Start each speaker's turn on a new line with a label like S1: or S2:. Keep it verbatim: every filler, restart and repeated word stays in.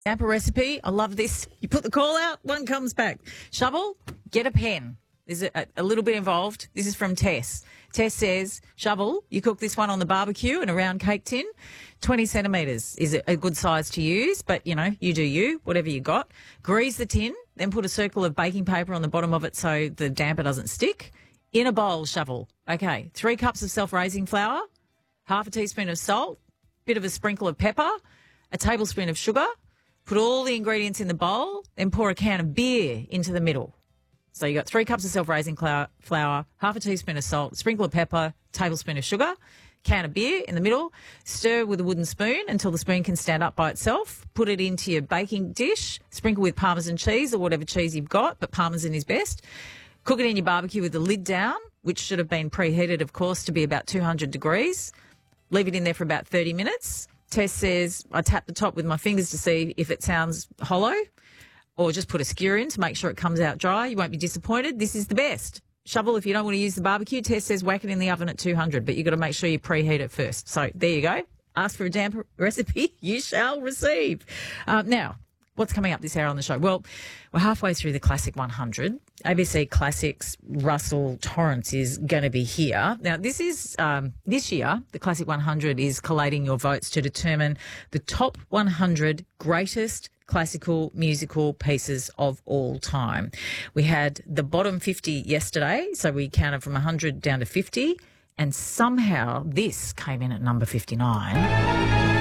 S1: Damper recipe. I love this. You put the call out, one comes back. Shovel, get a pen. There's a, a little bit involved. This is from Tess. Tess says, shovel, you cook this one on the barbecue in a round cake tin. twenty centimetres is a, a good size to use, but, you know, you do you, whatever you got. Grease the tin, then put a circle of baking paper on the bottom of it so the damper doesn't stick. In a bowl, shovel. Okay, three cups of self-raising flour, half a teaspoon of salt, bit of a sprinkle of pepper, a tablespoon of sugar. Put all the ingredients in the bowl, then pour a can of beer into the middle. So you got three cups of self-raising flour, flour, half a teaspoon of salt, sprinkle of pepper, tablespoon of sugar, can of beer in the middle. Stir with a wooden spoon until the spoon can stand up by itself. Put it into your baking dish. Sprinkle with Parmesan cheese or whatever cheese you've got, but Parmesan is best. Cook it in your barbecue with the lid down, which should have been preheated, of course, to be about two hundred degrees. Leave it in there for about thirty minutes. Tess says, I tap the top with my fingers to see if it sounds hollow, or just put a skewer in to make sure it comes out dry. You won't be disappointed. This is the best. Shovel, if you don't want to use the barbecue. Tess says whack it in the oven at two hundred, but you've got to make sure you preheat it first. So there you go. Ask for a damper recipe, you shall receive. Um, now, what's coming up this hour on the show? Well, we're halfway through the Classic one hundred. A B C Classics, Russell Torrance is going to be here. Now, this is um, this year, the Classic one hundred is collating your votes to determine the top one hundred greatest classical musical pieces of all time. We had the bottom fifty yesterday, so we counted from one hundred down to fifty, and somehow this came in at number fifty-nine.